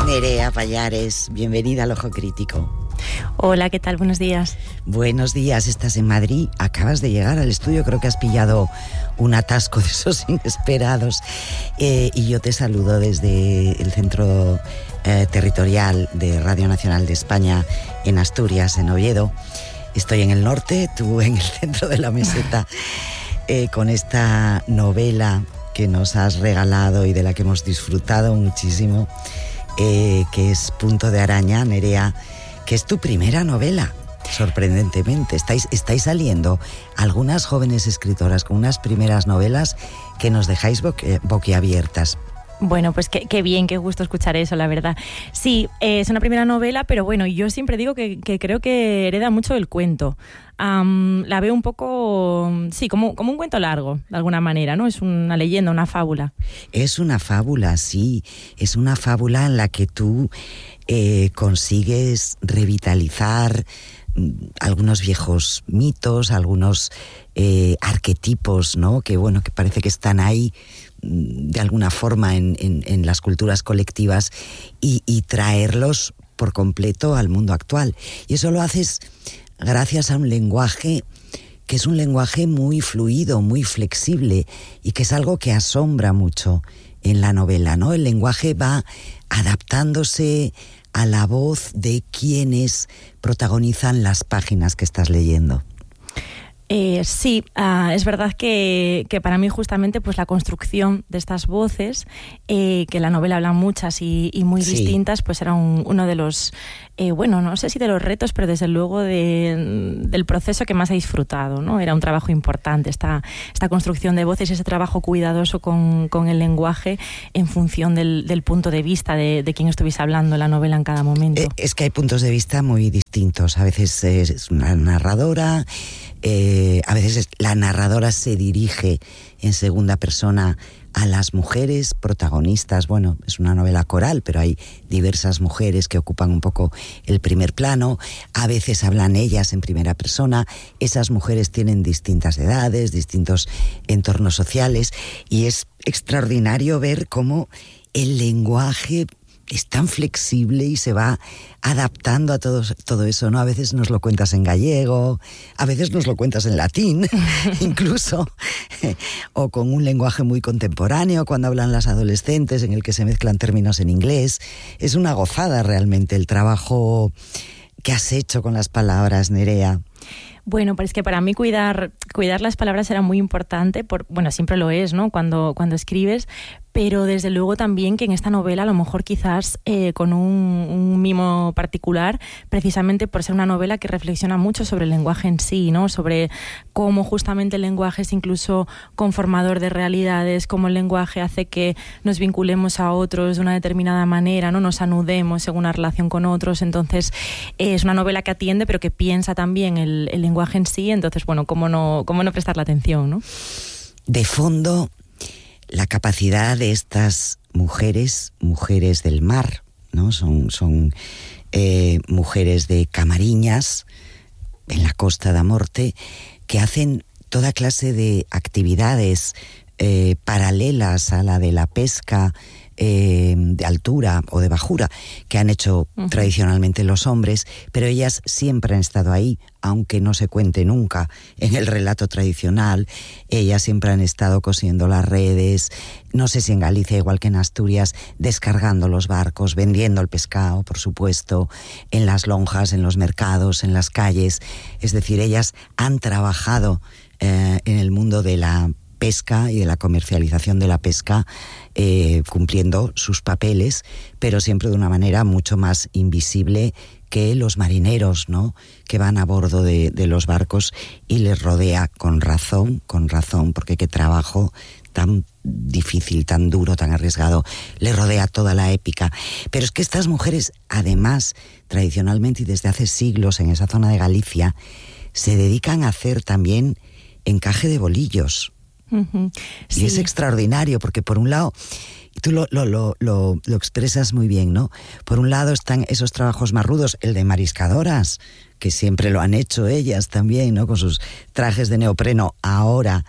Nerea Pallares, bienvenida al Ojo Crítico. Hola, ¿qué tal? Buenos días. Buenos días, estás en Madrid, acabas de llegar al estudio, creo que has pillado un atasco de esos inesperados, y yo te saludo desde el centro territorial de Radio Nacional de España en Asturias, en Oviedo. Estoy en el norte, tú en el centro de la meseta, con esta novela que nos has regalado y de la que hemos disfrutado muchísimo, que es Punto de Araña, Nerea, que es tu primera novela, sorprendentemente. Estáis saliendo algunas jóvenes escritoras con unas primeras novelas que nos dejáis boquiabiertas. Bueno, pues qué bien, qué gusto escuchar eso, la verdad. Sí, es una primera novela, pero bueno, yo siempre digo que creo que hereda mucho del cuento. La veo un poco, sí, como un cuento largo, de alguna manera, ¿no? Es una leyenda, una fábula. Es una fábula, sí. Es una fábula en la que tú consigues revitalizar algunos viejos mitos, algunos arquetipos, ¿no? Que bueno, que parece que están ahí de alguna forma en las culturas colectivas y traerlos por completo al mundo actual. Y eso lo haces gracias a un lenguaje que es un lenguaje muy fluido, muy flexible, y que es algo que asombra mucho en la novela, ¿no? El lenguaje va adaptándose a la voz de quienes protagonizan las páginas que estás leyendo. Sí, es verdad que para mí justamente pues la construcción de estas voces, que en la novela hablan muchas y muy distintas, pues era uno de los, bueno, no sé si de los retos, pero desde luego del proceso que más he disfrutado, ¿no? Era un trabajo importante, esta construcción de voces, ese trabajo cuidadoso con el lenguaje en función del punto de vista de quien estuviese hablando en la novela en cada momento. Es que hay puntos de vista muy distintos. A veces es una narradora, a veces la narradora se dirige en segunda persona a las mujeres protagonistas. Bueno, es una novela coral, pero hay diversas mujeres que ocupan un poco el primer plano. A veces hablan ellas en primera persona. Esas mujeres tienen distintas edades, distintos entornos sociales, y es extraordinario ver cómo el lenguaje es tan flexible y se va adaptando a todo eso, ¿no? A veces nos lo cuentas en gallego, a veces nos lo cuentas en latín, incluso, o con un lenguaje muy contemporáneo, cuando hablan las adolescentes, en el que se mezclan términos en inglés. Es una gozada realmente el trabajo que has hecho con las palabras, Nerea. Bueno, pues es que para mí cuidar las palabras era muy importante, bueno, siempre lo es, ¿no? Cuando escribes, pero desde luego también que en esta novela a lo mejor quizás con un mimo particular, precisamente por ser una novela que reflexiona mucho sobre el lenguaje en sí, ¿no? Sobre cómo justamente el lenguaje es incluso conformador de realidades, cómo el lenguaje hace que nos vinculemos a otros de una determinada manera, no nos anudemos según una relación con otros. Entonces es una novela que atiende pero que piensa también el lenguaje en sí. Entonces, bueno, cómo no prestarle atención, ¿no? De fondo, la capacidad de estas mujeres del mar, ¿no? Son mujeres de Camariñas, en la Costa da Morte, que hacen toda clase de actividades paralelas a la de la pesca de altura o de bajura, que han hecho tradicionalmente los hombres, pero ellas siempre han estado ahí, aunque no se cuente nunca en el relato tradicional. Ellas siempre han estado cosiendo las redes, no sé si en Galicia igual que en Asturias, descargando los barcos, vendiendo el pescado, por supuesto, en las lonjas, en los mercados, en las calles. Es decir, ellas han trabajado en el mundo de la pesca y de la comercialización de la pesca, cumpliendo sus papeles, pero siempre de una manera mucho más invisible que los marineros, ¿no? Que van a bordo de los barcos, y les rodea con razón, porque qué trabajo tan difícil, tan duro, tan arriesgado, les rodea toda la épica. Pero es que estas mujeres, además, tradicionalmente y desde hace siglos en esa zona de Galicia, se dedican a hacer también encaje de bolillos. Sí. Y es extraordinario porque por un lado, tú lo expresas muy bien, ¿no? Por un lado están esos trabajos más rudos, el de mariscadoras, que siempre lo han hecho ellas también, ¿no? Con sus trajes de neopreno, ahora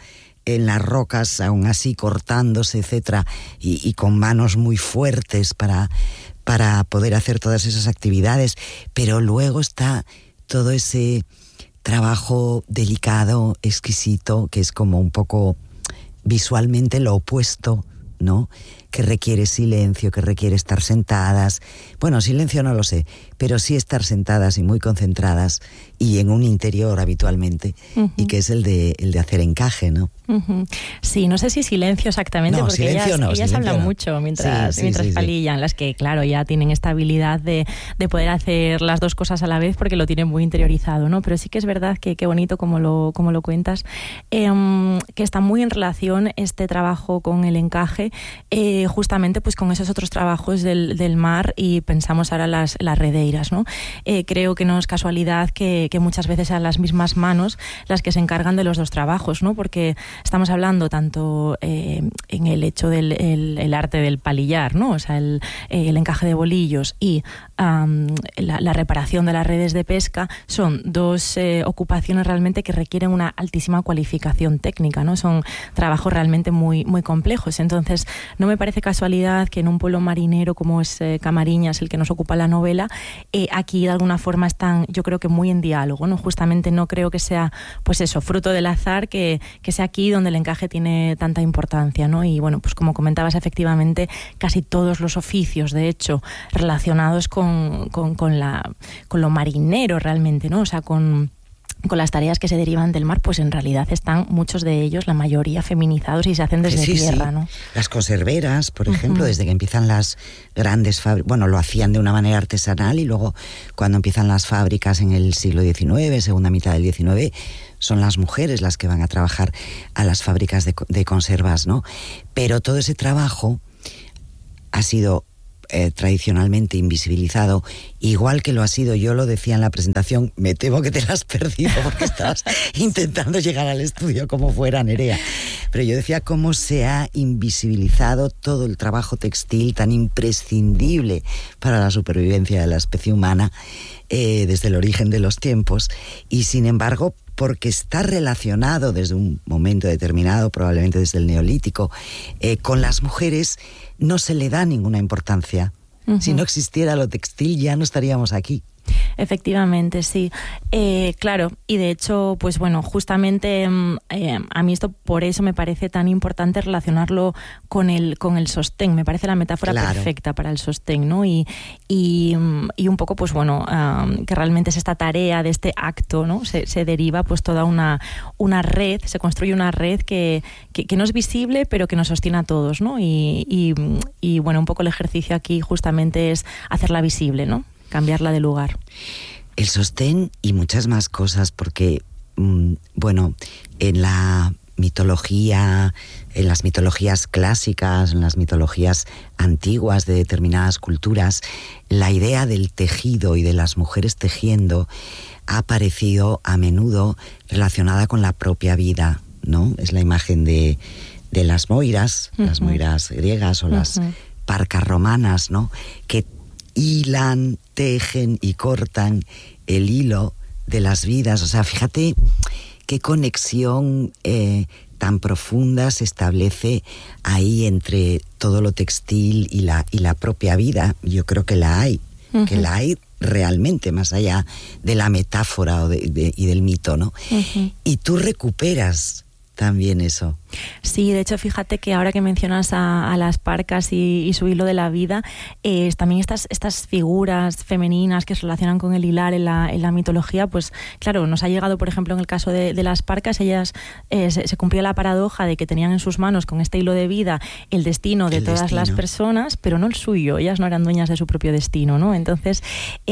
en las rocas, aún así cortándose, etcétera, y con manos muy fuertes para poder hacer todas esas actividades. Pero luego está todo ese trabajo delicado, exquisito, que es como un poco visualmente lo opuesto, ¿no? Que requiere silencio, que requiere estar sentadas. Bueno, silencio no lo sé, pero sí estar sentadas y muy concentradas y en un interior habitualmente, y que es el de hacer encaje, ¿no? Sí, no sé si silencio exactamente, no, porque ellas hablan mucho mientras palillan, las que, claro, ya tienen esta habilidad de poder hacer las dos cosas a la vez porque lo tienen muy interiorizado, ¿no? Pero sí que es verdad que qué bonito como lo cuentas, que está muy en relación este trabajo con el encaje, justamente pues con esos otros trabajos del mar, y pensamos ahora las redeiras, ¿no? Creo que no es casualidad que muchas veces sean las mismas manos las que se encargan de los dos trabajos, ¿no? Porque estamos hablando tanto en el hecho del el arte del palillar, ¿no? O sea, el encaje de bolillos y la reparación de las redes de pesca, son dos ocupaciones realmente que requieren una altísima cualificación técnica, ¿no? Son trabajos realmente muy, muy complejos. Entonces, no me parece casualidad que en un pueblo marinero como es Camariñas, el que nos ocupa la novela, aquí de alguna forma están, yo creo que muy en diálogo, ¿no? Justamente no creo que sea, pues eso, fruto del azar, que sea aquí donde el encaje tiene tanta importancia, ¿no? Y bueno, pues como comentabas, efectivamente, casi todos los oficios, de hecho, relacionados con lo marinero realmente, ¿no? O sea, con las tareas que se derivan del mar, pues en realidad están muchos de ellos, la mayoría, feminizados y se hacen desde tierra, ¿no? Las conserveras, por ejemplo, desde que empiezan las grandes fábricas, bueno, lo hacían de una manera artesanal, y luego cuando empiezan las fábricas en el siglo XIX, segunda mitad del XIX, son las mujeres las que van a trabajar a las fábricas de conservas, ¿no? Pero todo ese trabajo ha sido tradicionalmente invisibilizado, igual que lo ha sido, yo lo decía en la presentación, me temo que te la has perdido porque estabas intentando llegar al estudio como fuera, Nerea, pero yo decía cómo se ha invisibilizado todo el trabajo textil tan imprescindible para la supervivencia de la especie humana desde el origen de los tiempos, y sin embargo, porque está relacionado desde un momento determinado, probablemente desde el Neolítico, con las mujeres, no se le da ninguna importancia. Si no existiera lo textil, ya no estaríamos aquí. Efectivamente, sí. Claro, y de hecho, pues bueno, justamente a mí esto por eso me parece tan importante relacionarlo con el sostén. Me parece la metáfora perfecta para el sostén, ¿no? Y un poco, pues bueno, que realmente es esta tarea de este acto, ¿no? Se deriva pues toda una red, se construye una red que no es visible, pero que nos sostiene a todos, ¿no? Y bueno, un poco el ejercicio aquí justamente es hacerla visible, ¿no? Cambiarla de lugar. El sostén y muchas más cosas, porque, bueno, en la mitología, en las mitologías clásicas, en las mitologías antiguas de determinadas culturas, la idea del tejido y de las mujeres tejiendo ha aparecido a menudo relacionada con la propia vida, ¿no? Es la imagen de las moiras, las moiras griegas o las parcas romanas, ¿no? Que hilan, tejen y cortan el hilo de las vidas. O sea, fíjate qué conexión tan profunda se establece ahí entre todo lo textil y la propia vida. Yo creo que la hay, que la hay realmente, más allá de la metáfora y del mito, ¿no? Y tú recuperas también eso. Sí, de hecho, fíjate que ahora que mencionas a las parcas y su hilo de la vida, también estas figuras femeninas que se relacionan con el hilar en la mitología, pues claro, nos ha llegado, por ejemplo, en el caso de las parcas, ellas se cumplió la paradoja de que tenían en sus manos, con este hilo de vida, el destino de todas las personas, pero no el suyo. Ellas no eran dueñas de su propio destino, ¿no? Entonces,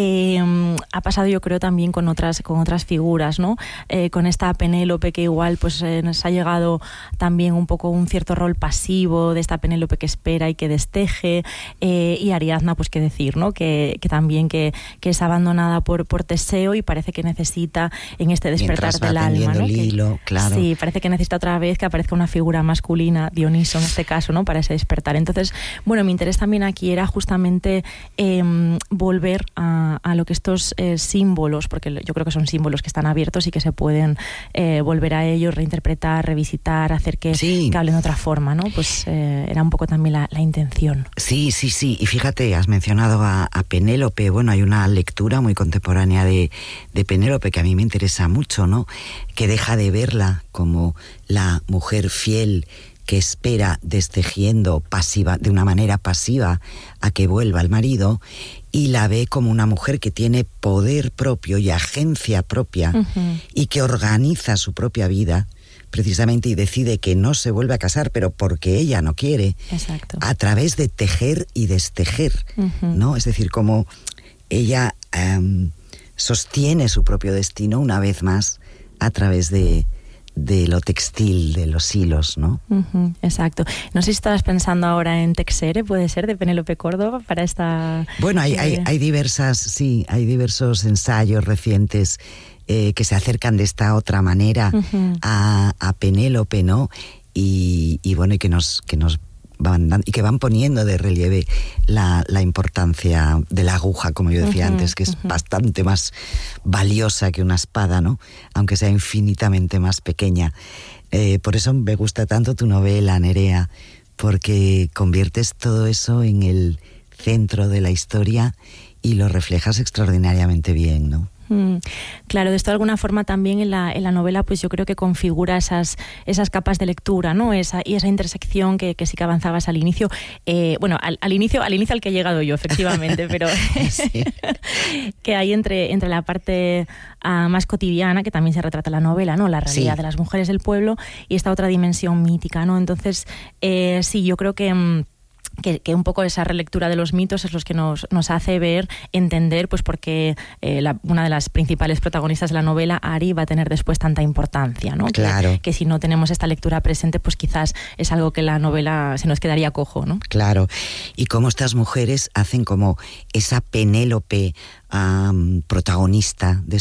ha pasado, yo creo, también con otras figuras, ¿no? Con esta Penélope, que igual pues nos ha llegado también un poco un cierto rol pasivo de esta Penélope que espera y que desteje, y Ariadna, pues qué decir, ¿no? Que también que es abandonada por Teseo y parece que necesita en este despertar del alma, ¿no? El hilo, claro. Sí, parece que necesita otra vez que aparezca una figura masculina, Dioniso en este caso, ¿no? Para ese despertar. Entonces, bueno, mi interés también aquí era justamente volver a lo que estos símbolos, porque yo creo que son símbolos que están abiertos y que se pueden volver a ellos, reinterpretar, revisitar, hacer hacer que hablen de otra forma, ¿no? Pues era un poco también la intención. Sí. Y fíjate, has mencionado a Penélope. Bueno, hay una lectura muy contemporánea de Penélope que a mí me interesa mucho, ¿no? Que deja de verla como la mujer fiel que espera destejiendo de una manera pasiva a que vuelva el marido, y la ve como una mujer que tiene poder propio y agencia propia, y que organiza su propia vida precisamente y decide que no se vuelve a casar, pero porque ella no quiere. Exacto. A través de tejer y destejer, ¿no? Es decir, como ella sostiene su propio destino una vez más a través de lo textil, de los hilos, ¿no? Exacto. No sé si estabas pensando ahora en Texere, puede ser, de Penélope Córdoba, para esta... Bueno, hay diversos ensayos recientes que se acercan de esta otra manera a Penélope, ¿no? Y bueno, y que nos van dando, y que van poniendo de relieve la importancia de la aguja, como yo decía antes, que es bastante más valiosa que una espada, ¿no? Aunque sea infinitamente más pequeña. Por eso me gusta tanto tu novela, Nerea, porque conviertes todo eso en el centro de la historia y lo reflejas extraordinariamente bien, ¿no? Claro, de esto de alguna forma también en la novela, pues yo creo que configura esas capas de lectura, ¿no? Esa intersección que sí que avanzabas al inicio. Bueno, al inicio al que he llegado yo, efectivamente, pero que hay entre la parte más cotidiana, que también se retrata en la novela, ¿no? La realidad de las mujeres del pueblo, y esta otra dimensión mítica, ¿no? Entonces, sí, yo creo que un poco esa relectura de los mitos es lo que nos hace entender, pues por qué una de las principales protagonistas de la novela, Ari, va a tener después tanta importancia, ¿no? Claro. Que si no tenemos esta lectura presente, pues quizás es algo que la novela se nos quedaría cojo, ¿no? Claro. Y cómo estas mujeres hacen como esa Penélope protagonista de